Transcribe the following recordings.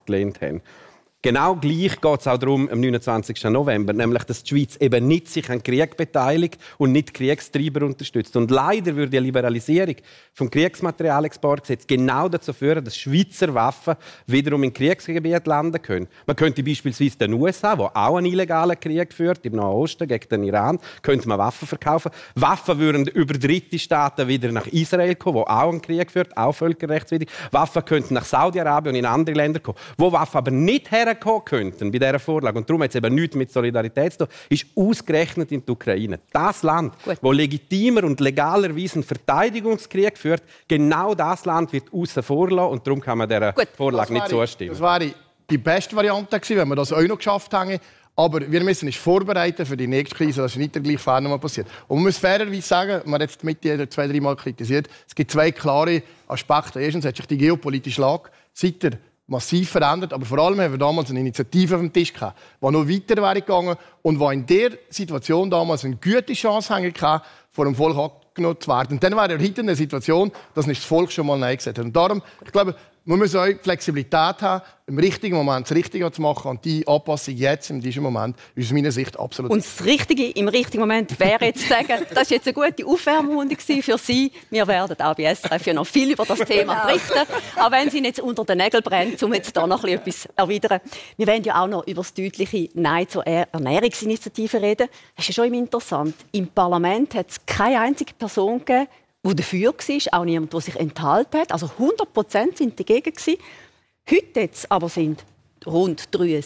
gelehnt haben. Genau gleich geht es auch darum, am 29. November, nämlich, dass die Schweiz eben nicht sich an Krieg beteiligt und nicht Kriegstreiber unterstützt. Und leider würde die Liberalisierung vom Kriegsmaterialexportgesetz genau dazu führen, dass Schweizer Waffen wiederum in Kriegsgebieten landen können. Man könnte beispielsweise den USA, wo auch einen illegalen Krieg führt, im Nahen Osten gegen den Iran, könnte man Waffen verkaufen. Waffen würden über dritte Staaten wieder nach Israel kommen, wo auch einen Krieg führt, auch völkerrechtswidrig. Waffen könnten nach Saudi-Arabien und in andere Länder kommen, wo Waffen aber nicht herkommen könnten bei dieser Vorlage. Und darum hat es eben nichts mit Solidarität zu tun, ist ausgerechnet in die Ukraine. Das Land, das legitimer und legalerweise einen Verteidigungskrieg führt, genau das Land wird außen vor lassen und darum kann man dieser Vorlage nicht zustimmen. Das wäre die beste Variante gewesen, wenn wir das auch noch geschafft hätten. Aber wir müssen uns vorbereiten für die nächste Krise, dass nicht der gleiche Fehler nochmal passiert. Und man muss fairerweise sagen, man hat jetzt mit 2-3 Mal kritisiert, es gibt 2 klare Aspekte. Erstens hat sich die geopolitische Lage seither massiv verändert, aber vor allem haben wir damals eine Initiative auf dem Tisch gehabt, die noch weiter wäre gegangen und die in dieser Situation damals eine gute Chance hatte, vor dem Volk angenommen zu werden. Und dann wäre er heute in der Situation, dass nicht das Volk schon mal Nein gesagt hat. Und darum, ich glaube, man muss auch die Flexibilität haben, im richtigen Moment das Richtige zu machen. Und die Anpassung jetzt, in diesem Moment, ist aus meiner Sicht absolut. Und das Richtige im richtigen Moment wäre jetzt zu sagen, das war jetzt eine gute Aufwärmrunde für Sie. Wir werden auch bei SRF ja noch viel über das Thema berichten. Auch wenn es Ihnen jetzt unter den Nägeln brennt, um jetzt da noch etwas zu erwidern. Wir werden ja auch noch über das deutliche Nein zur Ernährungsinitiative reden. Das ist ja schon interessant. Im Parlament hat es keine einzige Person gegeben, die dafür war, auch niemand, der sich enthalten hat. Also 100% sind dagegen gewesen. Heute jetzt aber sind rund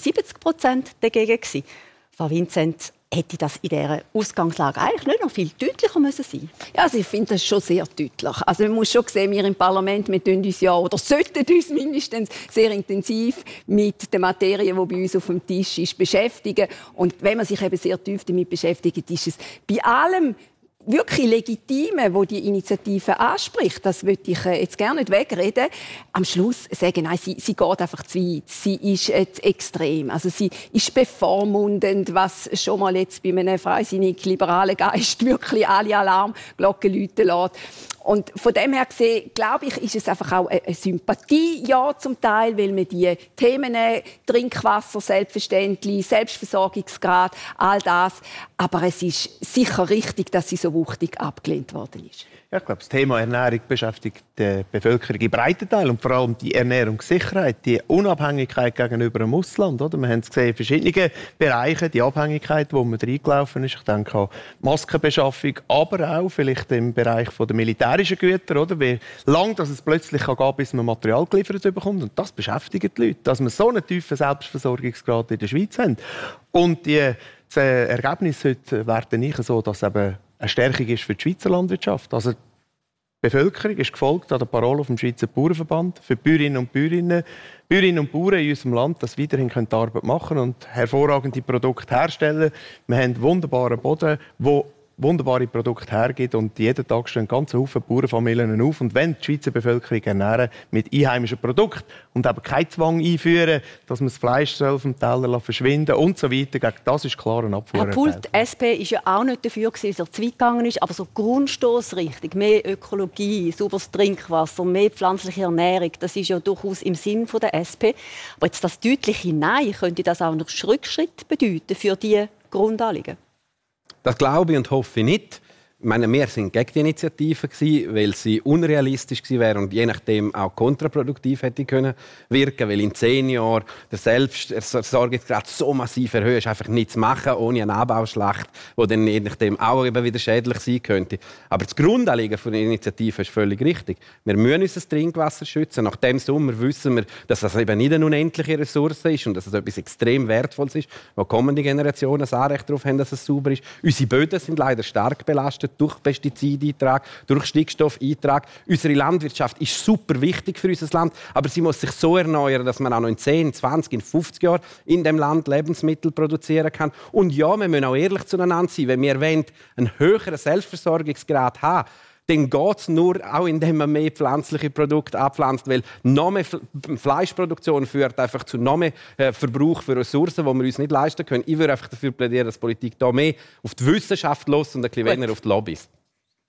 73% dagegen gewesen. Frau Vincent, hätte das in dieser Ausgangslage eigentlich nicht noch viel deutlicher müssen sein? Ja, also ich finde das schon sehr deutlich. Also man muss schon sehen, wir im Parlament, wir tun uns ja, oder sollten uns mindestens sehr intensiv mit der Materie, die bei uns auf dem Tisch ist, beschäftigen. Und wenn man sich eben sehr tief damit beschäftigt, ist es bei allem wirklich legitime, wo die Initiative anspricht, das würde ich jetzt gerne nicht wegreden. Am Schluss sagen, nein, sie geht einfach zu weit. Sie ist jetzt extrem. Also sie ist bevormundend, was schon mal jetzt bei einem freisinnig-liberalen Geist wirklich alle Alarmglocken läuten lässt. Und von dem her gesehen, glaube ich, ist es einfach auch eine Sympathie, ja, zum Teil, weil man die Themen Trinkwasser, selbstverständlich, Selbstversorgungsgrad, all das. Aber es ist sicher richtig, dass sie so wuchtig abgelehnt worden ist. Ja, ich glaube, das Thema Ernährung beschäftigt die Bevölkerung im breiten Teil und vor allem die Ernährungssicherheit, die Unabhängigkeit gegenüber dem Ausland. Oder? Wir haben es gesehen in verschiedenen Bereichen, die Abhängigkeit, wo man reingelaufen ist. Ich denke an Maskenbeschaffung, aber auch vielleicht im Bereich der militärischen Güter. Oder? Wie lange es plötzlich gehen kann, bis man Material geliefert bekommt. Und das beschäftigt die Leute, dass wir so einen tiefen Selbstversorgungsgrad in der Schweiz haben. Und das Ergebnis heute wäre nicht so, dass eben eine Stärkung ist für die Schweizer Landwirtschaft. Also die Bevölkerung ist gefolgt an der Parole vom Schweizer Bauernverband für die Bäuerinnen und Bauern in unserem Land, dass weiterhin die Arbeit machen und hervorragende Produkte herstellen. Wir haben wunderbaren Boden, wo wunderbare Produkte hergibt und jeden Tag stehen ganz viele Bauernfamilien auf. Und wenn die Schweizer Bevölkerung ernähren mit einheimischen Produkten und eben keinen Zwang einführen, dass man das Fleisch auf dem Teller verschwinden und so weiter, das ist klar ein Abfuhr. Herr Pult, die SP war ja auch nicht dafür, dass er zu weit gegangen ist, aber so Grundstossrichtung, mehr Ökologie, sauberes Trinkwasser, mehr pflanzliche Ernährung, das ist ja durchaus im Sinn der SP. Aber jetzt das deutliche Nein, könnte das auch noch Rückschritt bedeuten für diese Grundanliegen? Das glaube ich und hoffe ich nicht. Ich meine, wir waren gegen die Initiative, weil sie unrealistisch gewesen wäre und je nachdem auch kontraproduktiv hätte können wirken, weil in 10 Jahren der Selbstversorgungsgrad so massiv erhöht ist, einfach nichts zu machen ohne eine Anbauschlacht, die dann je nachdem auch eben wieder schädlich sein könnte. Aber das Grundanliegen der Initiative ist völlig richtig. Wir müssen unser Trinkwasser schützen. Nach dem Sommer wissen wir, dass das eben nicht eine unendliche Ressource ist und dass es etwas extrem Wertvolles ist, wo kommende Generationen das Anrecht darauf haben, dass es sauber ist. Unsere Böden sind leider stark belastet durch Pestizideintrag, durch Stickstoffeintrag. Unsere Landwirtschaft ist super wichtig für unser Land, aber sie muss sich so erneuern, dass man auch noch in 10, 20, in 50 Jahren in dem Land Lebensmittel produzieren kann. Und ja, wir müssen auch ehrlich zueinander sein. Wenn wir einen höheren Selbstversorgungsgrad haben, dann geht es nur auch, indem man mehr pflanzliche Produkte abpflanzt, weil noch mehr Fleischproduktion führt einfach zu noch mehr Verbrauch für Ressourcen, die wir uns nicht leisten können. Ich würde einfach dafür plädieren, dass die Politik da mehr auf die Wissenschaft los und ein bisschen weniger auf die Lobbys.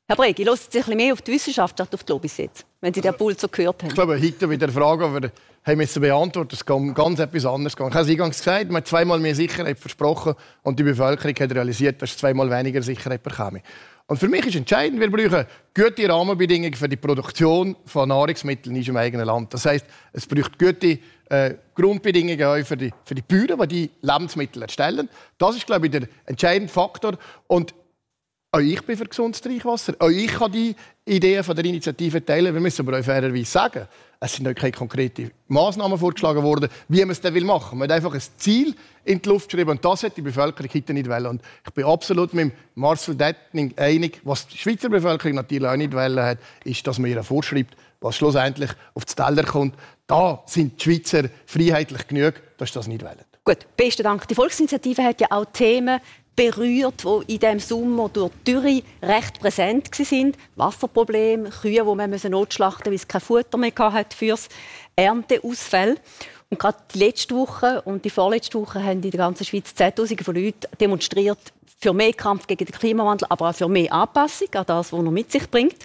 Herr Bregi, hören Sie sich ein bisschen mehr auf die Wissenschaft statt auf die Lobbys jetzt, wenn Sie den Puls so gehört haben? Ich glaube, heute wieder eine Frage, die wir müssen beantworten. Es geht ganz etwas anderes. Ich habe es eingangs gesagt, man hat 2-mal mehr Sicherheit versprochen und die Bevölkerung hat realisiert, dass es 2-mal weniger Sicherheit bekäme. Und für mich ist entscheidend, wir brauchen gute Rahmenbedingungen für die Produktion von Nahrungsmitteln in unserem eigenen Land. Das heisst, es braucht gute Grundbedingungen auch für die Bauern, die Lebensmittel erstellen. Das ist, glaube ich, der entscheidende Faktor. Und auch ich bin für gesundes Trinkwasser. Auch ich kann die Ideen von der Initiative teilen. Wir müssen aber auch fairerweise sagen, es sind noch keine konkreten Massnahmen vorgeschlagen worden, wie man es dann machen will. Man hat einfach ein Ziel in die Luft geschrieben und das hat die Bevölkerung heute nicht wollen. Und ich bin absolut mit Marcel Detning einig, was die Schweizer Bevölkerung natürlich auch nicht wollen hat, ist, dass man ihr vorschreibt, was schlussendlich auf den Teller kommt. Da sind die Schweizer freiheitlich genug, dass sie das nicht wollen. Gut, besten Dank. Die Volksinitiative hat ja auch Themen berührt, die in diesem Sommer durch die Dürre recht präsent waren. Wasserprobleme, Kühe, die man notschlachten musste, weil es kein Futter mehr hatte für das Ernteausfall. Und gerade die letzte Woche und die vorletzte Woche haben in der ganzen Schweiz Zehntausende von Leuten demonstriert für mehr Kampf gegen den Klimawandel, aber auch für mehr Anpassung an das, was er mit sich bringt.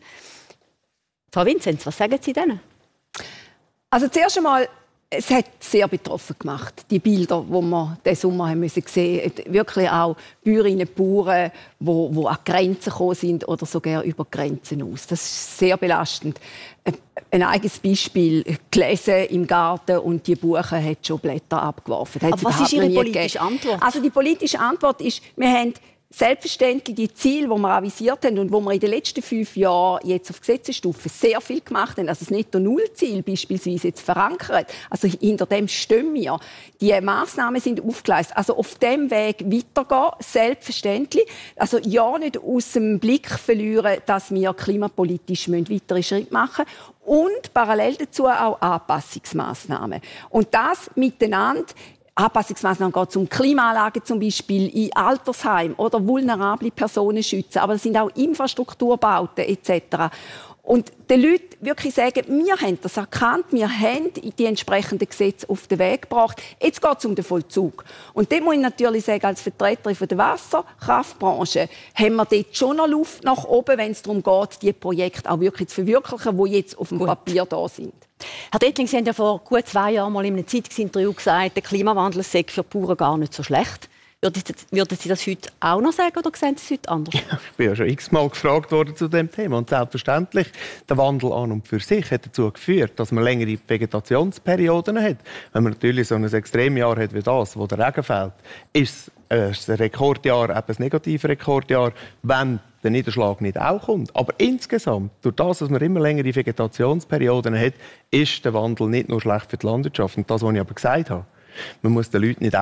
Frau Vinzenz, was sagen Sie denen? Also zuerst einmal, es hat sehr betroffen gemacht, die Bilder, die wir diesen Sommer haben müssen sehen. Wirklich auch Bäuerinnen und Bauern, die an Grenzen gekommen sind oder sogar über Grenzen aus. Das ist sehr belastend. Ein eigenes Beispiel, gelesen im Garten und die Buche hat schon Blätter abgeworfen. Aber was ist Ihre politische Antwort? Also die politische Antwort ist, wir haben selbstverständlich die Ziele, die wir avisiert haben und wo wir in den letzten 5 Jahren jetzt auf Gesetzesstufe sehr viel gemacht haben, also das Netto-Null-Ziel beispielsweise jetzt verankert, also hinter dem stehen wir. Die Massnahmen sind aufgegleist. Also auf dem Weg weitergehen, selbstverständlich. Also ja nicht aus dem Blick verlieren, dass wir klimapolitisch weitere Schritte machen müssen und parallel dazu auch Anpassungsmaßnahmen. Und das miteinander. Anpassungsmaßnahmen geht um Klimaanlagen zum Beispiel in Altersheimen oder vulnerable Personen schützen. Aber es sind auch Infrastrukturbauten etc. Und den Leuten wirklich sagen, wir haben das erkannt, wir haben die entsprechenden Gesetze auf den Weg gebracht. Jetzt geht es um den Vollzug. Und dem muss ich natürlich sagen, als Vertreterin der Wasserkraftbranche haben wir dort schon noch Luft nach oben, wenn es darum geht, die Projekte auch wirklich zu verwirklichen, die jetzt auf dem Papier da sind. Herr Detling, Sie haben ja vor gut 2 Jahren mal in einem Zeitungsinterview gesagt, der Klimawandel sei für die Bauern gar nicht so schlecht. Würden Sie das heute auch noch sagen oder sehen Sie es heute anders? Ja, ich bin ja schon x-mal gefragt worden zu diesem Thema. Und selbstverständlich, der Wandel an und für sich hat dazu geführt, dass man längere Vegetationsperioden hat. Wenn man natürlich so ein Extremjahr hat wie das, wo der Regen fällt, ist es ein Rekordjahr, eben ein Negativrekordjahr, wenn der Niederschlag nicht auch kommt. Aber insgesamt, durch das, dass man immer längere Vegetationsperioden hat, ist der Wandel nicht nur schlecht für die Landwirtschaft. Und das, was ich aber gesagt habe, man muss den Leuten nicht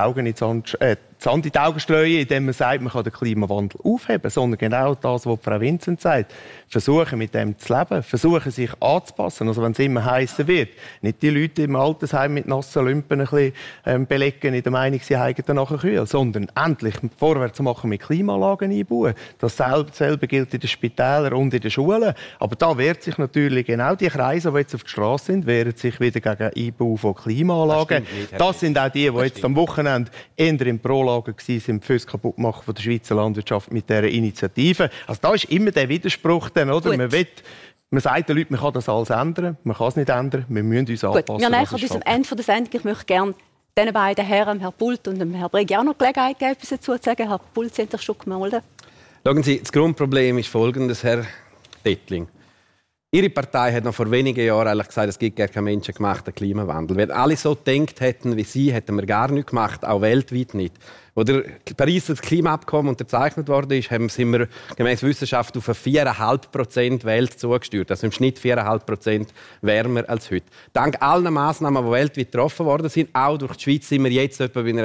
Sand in die Augen streuen, indem man sagt, man kann den Klimawandel aufheben, sondern genau das, was Frau Vinzenz sagt. Versuchen, mit dem zu leben, versuchen, sich anzupassen. Also wenn es immer heißer wird, nicht die Leute im Altersheim mit nassen Lümpen ein bisschen belegen, in der Meinung, sie hätten danach kühl, sondern endlich vorwärts machen mit Klimaanlagen einbauen. Dasselbe gilt in den Spitälern und in den Schulen. Aber da wehrt sich natürlich genau die Kreise, die jetzt auf der Straße sind, wehren sich wieder gegen Einbau von Klimaanlagen. Das sind auch die jetzt am Wochenende eher im Prolager waren, fürs Kaputtmachen von der Schweizer Landwirtschaft mit dieser Initiative. Also da ist immer der Widerspruch dann, oder? Man sagt den Leuten, man kann das alles ändern, man kann es nicht ändern, wir müssen uns anpassen. Wir nähern uns am Ende der Sendung. Ich möchte gerne diesen beiden Herren, Herrn Pult und Herrn Bregi, auch noch Gelegenheit geben, etwas dazu zu sagen. Herr Pult, Sie haben sich schon gemeldet. Schauen Sie, das Grundproblem ist folgendes, Herr Detling. Ihre Partei hat noch vor wenigen Jahren eigentlich gesagt, es gibt gar keinen menschengemachten Klimawandel. Wenn alle so gedacht hätten wie Sie, hätten wir gar nichts gemacht, auch weltweit nicht. Als das Pariser Klimaabkommen unterzeichnet wurde, sind wir gemäß Wissenschaft auf eine 4,5% Welt zugesteuert. Also im Schnitt 4,5% wärmer als heute. Dank allen Massnahmen, die weltweit getroffen worden sind, auch durch die Schweiz, sind wir jetzt etwa bei einer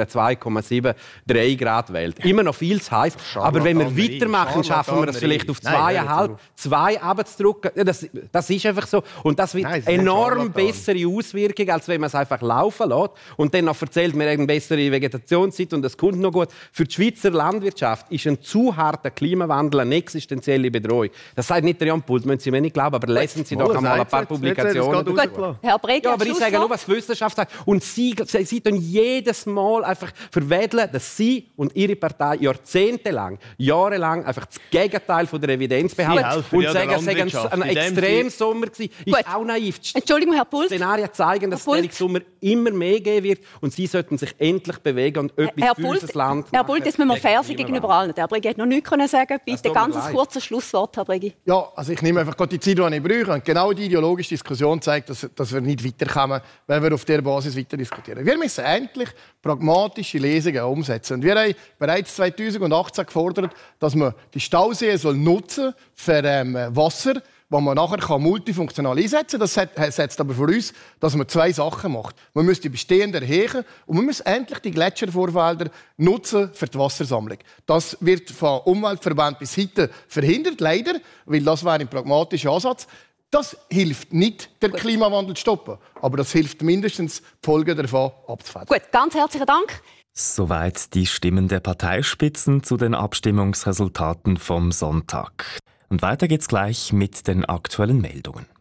2,73 Grad Welt. Immer noch viel zu heiß. Aber wenn wir weitermachen, schaffen wir es vielleicht auf 2,5, 2 runterzudrücken. Das ist einfach so. Und das wird enorm bessere Auswirkungen, als wenn man es einfach laufen lässt. Und dann noch erzählt, wir haben eine bessere Vegetationszeit und es kommt noch gut. Für die Schweizer Landwirtschaft ist ein zu harter Klimawandel eine existenzielle Bedrohung. Das sagt nicht der Jan Pult, müssen Sie mir nicht glauben, aber lesen Sie doch einmal ein paar Publikationen. Gut, Herr Bregi, ja, aber ich sage nur, was die Wissenschaft sagt. Und Sie tun jedes Mal einfach verwedeln, dass Sie und Ihre Partei jahrelang einfach das Gegenteil von der Evidenz behaupten und sagen, es sei ein Extremsommer gewesen. Ist auch naiv. Entschuldigung, Herr Pult. Szenarien zeigen, dass es Sommer immer mehr geben wird und Sie sollten sich endlich bewegen und etwas für unser Land machen. Herr Pult, jetzt müssen wir fair sein gegenüber allen. Herr Bregi hat noch nichts sagen. Bitte ganz ein kurzes Schlusswort, Herr Bregi. Ja, also ich nehme einfach die Zeit, die ich brauche. Und genau die ideologische Diskussion zeigt, dass wir nicht weiterkommen, wenn wir auf dieser Basis weiter diskutieren. Wir müssen endlich pragmatische Lösungen umsetzen. Und wir haben bereits 2018 gefordert, dass man die Stauseen nutzen für Wasser, das man nachher multifunktional einsetzen kann. Das setzt aber für uns, dass man zwei Sachen macht. Man muss die bestehenden erheben und man muss endlich die Gletschervorfelder nutzen für die Wassersammlung. Das wird von Umweltverbänden bis heute verhindert, leider, weil das wäre ein pragmatischer Ansatz. Das hilft nicht, den Klimawandel zu stoppen, aber das hilft mindestens, die Folgen davon abzufedern. Gut, ganz herzlichen Dank. Soweit die Stimmen der Parteispitzen zu den Abstimmungsresultaten vom Sonntag. Und weiter geht's gleich mit den aktuellen Meldungen.